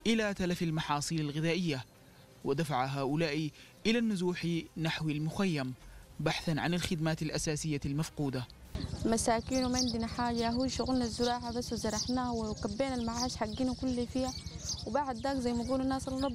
إلى تلف المحاصيل الغذائية، ودفع هؤلاء إلى النزوح نحو المخيم بحثا عن الخدمات الأساسية المفقودة. مساكين وما عندنا حاجة، هو شغلنا الزراعة بس، وزرعناها وكبينا المعاش حقنا كله فيها، وبعد ذاك زي ما يقولوا الناس